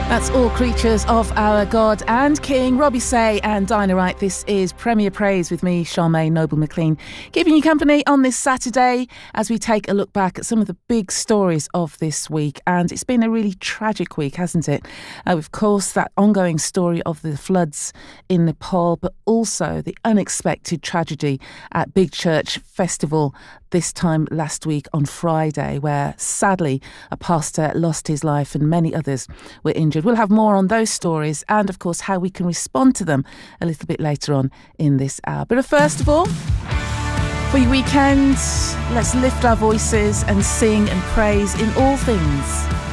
That's all creatures of our God and King, Robbie Say and Dinah Wright. This is Premier Praise with me, Charmaine Noble-McLean, keeping you company on this Saturday as we take a look back at some of the big stories of this week. And it's been a really tragic week, hasn't it? Of course, that ongoing story of the floods in Nepal, but also the unexpected tragedy at Big Church Festival this time last week on Friday, where sadly a pastor lost his life and many others were injured. We'll have more on those stories and, of course, how we can respond to them a little bit later on in this hour. But first of all, for your weekend, let's lift our voices and sing and praise in all things